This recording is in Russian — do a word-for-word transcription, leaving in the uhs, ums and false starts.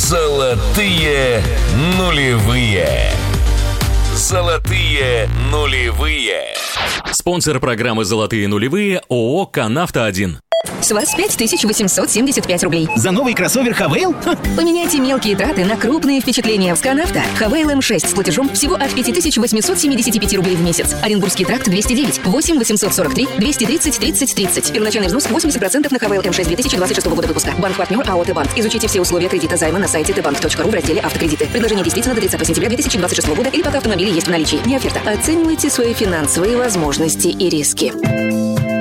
Золотые нулевые. Золотые нулевые. Спонсор программы «Золотые нулевые» ООО «Канавто один». С вас пять тысяч восемьсот семьдесят пять рублей. За новый кроссовер Хавейл? Поменяйте мелкие траты на крупные впечатления в Канавто. Хавейл эм шесть с платежом всего от пять тысяч восемьсот семьдесят пять рублей в месяц. Оренбургский тракт двести девять, восемь восемьсот сорок три, двести тридцать, тридцать, тридцать. Первоначальный взнос восемьдесят процентов на Хавейл эм шесть две тысячи двадцать шестого года выпуска. Банк-партнер АО «Т-банк». Изучите все условия кредита займа на сайте тэ банк точка ру в разделе «Автокредиты». Предложение действительно до тридцатого сентября две тысячи двадцать шестого года или пока автомобили есть в наличии. Не оферта. Оценивайте свои финансовые возможности и риски.